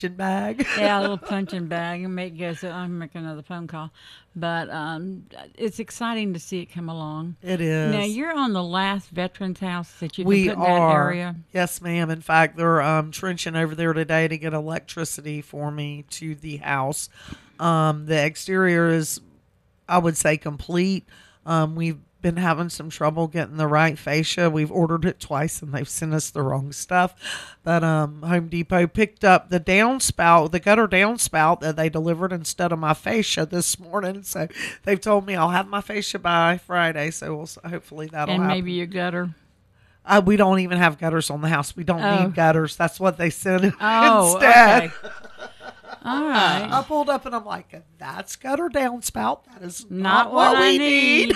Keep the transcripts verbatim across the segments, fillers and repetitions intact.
bag. Yeah, a little punching bag and make go. So I'm making another phone call, but um, it's exciting to see it come along. It Now is. you're on the last veterans house that you can We put in that are. area. Yes, ma'am. In fact, they're um, trenching over there today to get electricity for me to the house. Um, the exterior is, I would say, complete. Um, we've been having some trouble getting the right fascia. We've ordered it twice and they've sent us the wrong stuff. But um, Home Depot picked up the downspout, the gutter downspout that they delivered instead of my fascia this morning. So they've told me I'll have my fascia by Friday. So we'll, hopefully that'll And happen. maybe your gutter. Uh, we don't even have gutters on the house. We don't Oh. need gutters. That's what they said Oh, instead. okay. All right. I pulled up and I'm like, that's gutter downspout. That is not, Not what I we need.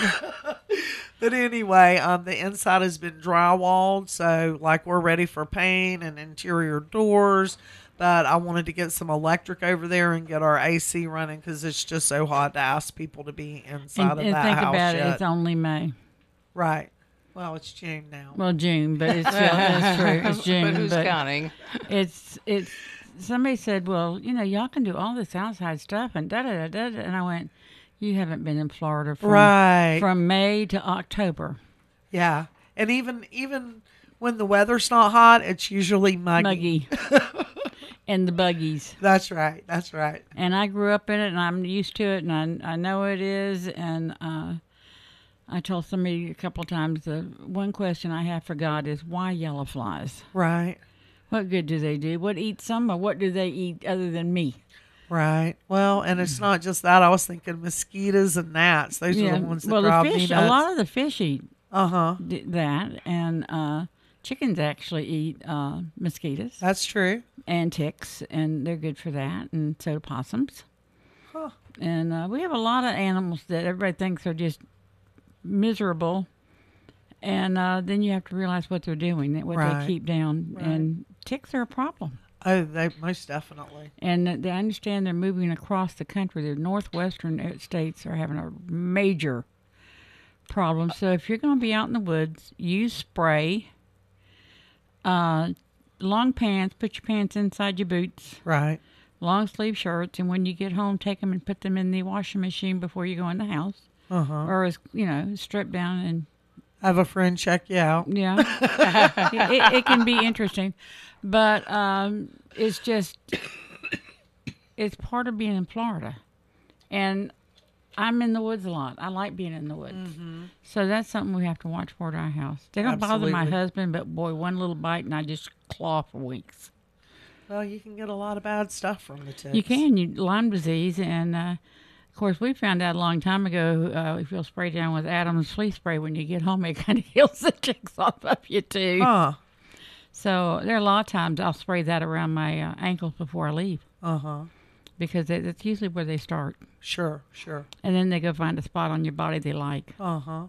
But anyway, um, the inside has been drywalled, so like we're ready for paint and interior doors. But I wanted to get some electric over there and get our A C running because it's just so hot to ask people to be inside And, of and that think house about yet. it. It's only May. Right. Well, it's June now. Well, June, but it's still that's true. It's June, but who's counting? it's it's. Somebody said, "Well, you know, y'all can do all this outside stuff and da da da da," and I went, "You haven't been in Florida from Right. from May to October." Yeah, and even even when the weather's not hot, it's usually muggy. Muggy. And the buggies. That's right. That's right. And I grew up in it, and I'm used to it, and I I know it is. And uh, I told somebody a couple of times the one question I have for God is why yellow flies? Right. What good do they do? What eats them, or what do they eat other than me? Right. Well, and it's not just that. I was thinking mosquitoes and gnats. Those are the ones that well, drive the fish. me A nuts. lot of the fish eat Uh huh. d- that, and uh, chickens actually eat uh, mosquitoes That's true. and ticks, and they're good for that. And so do possums. Huh. And uh, we have a lot of animals that everybody thinks are just miserable, and uh, then you have to realize what they're doing, what Right. they keep down, Right. and ticks are a problem. Oh, they most definitely. And they I understand they're moving across the country. The northwestern uh, states are having a major problem. So if you're going to be out in the woods, use spray. Uh, long pants. Put your pants inside your boots. Right. Long sleeve shirts, and when you get home, take them and put them in the washing machine before you go in the house, Uh huh. or as you know, strip down and Have a friend check you out. yeah, it, it, it can be interesting, but um, it's just it's part of being in Florida, and I'm in the woods a lot. I like being in the woods, Mm-hmm. so that's something we have to watch for at our house. They don't bother my Absolutely. husband, but boy, one little bite and I just claw for weeks. Well, you can get a lot of bad stuff from the ticks. You can, you Lyme disease, and uh, of course we found out a long time ago uh, if you'll spray down with Adam's flea spray when you get home, it kind of heals the ticks off of you too. Huh. So there are a lot of times I'll spray that around my uh, ankles before I leave Uh huh. because it, that's usually where they start, Sure. Sure. and then they go find a spot on your body they like. Uh huh.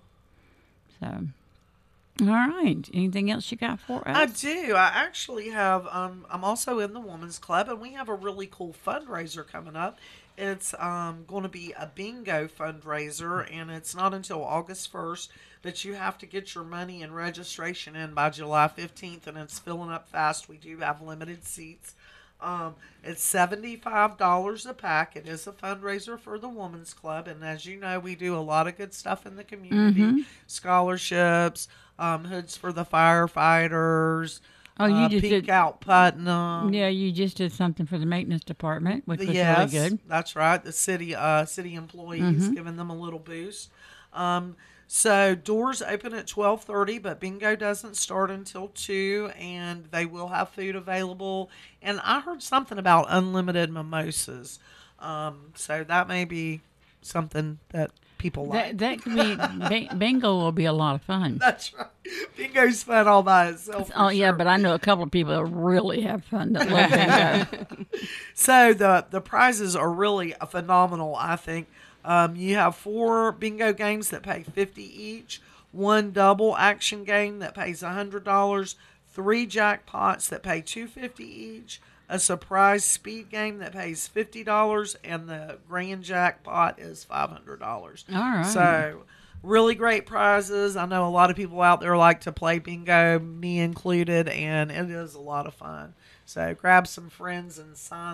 So, all right, anything else you got for I us? do. I actually have. Um, I'm also in the Women's Club, and we have a really cool fundraiser coming up. It's um, going to be a bingo fundraiser, and it's not until August first. But you have to get your money and registration in by July fifteenth, and it's filling up fast. We do have limited seats. Um, it's seventy-five dollars a pack. It is a fundraiser for the Women's Club, and as you know, we do a lot of good stuff in the community, Mm-hmm. scholarships, um, hoods for the firefighters. Oh, you uh, just Pink did- Out Putnam. Yeah, you just did something for the maintenance department, which was yes, really good. that's right. The city, uh, city employees Mm-hmm. giving them a little boost. Um, so doors open at twelve thirty, but bingo doesn't start until two, and they will have food available. And I heard something about unlimited mimosas. Um, so that may be something that people like. That that could be bing- bingo will be a lot of fun. That's right. Bingo's fun all by itself. Oh for yeah, sure. but I know a couple of people that really have fun that love bingo. So the the prizes are really phenomenal. I think um, you have four bingo games that pay fifty each, one double action game that pays a hundred dollars, three jackpots that pay two fifty each, a surprise speed game that pays fifty dollars, and the grand jackpot is five hundred dollars. All right. So really great prizes. I know a lot of people out there like to play bingo, me included, and it is a lot of fun. So grab some friends and sign